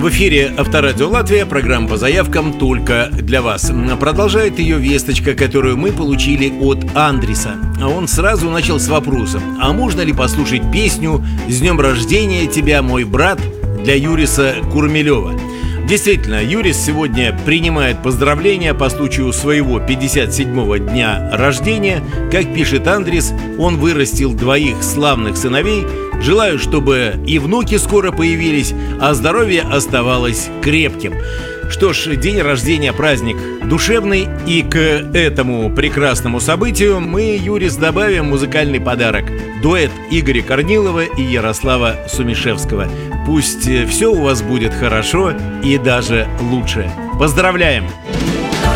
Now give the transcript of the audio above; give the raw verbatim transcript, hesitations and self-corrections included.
В эфире Авторадио Латвия, программа по заявкам только для вас. Продолжает ее весточка, которую мы получили от Андриса. Он сразу начал с вопроса: а можно ли послушать песню «С днем рождения тебя, мой брат» для Юриса Курмелева? Действительно, Юрис сегодня принимает поздравления по случаю своего пятьдесят седьмого дня рождения. Как пишет Андрис, он вырастил двоих славных сыновей. Желаю, чтобы и внуки скоро появились, а здоровье оставалось крепким. Что ж, день рождения — праздник душевный, и к этому прекрасному событию мы, Юрис, добавим музыкальный подарок — дуэт Игоря Корнилова и Ярослава Сумишевского. Пусть все у вас будет хорошо и даже лучше. Поздравляем!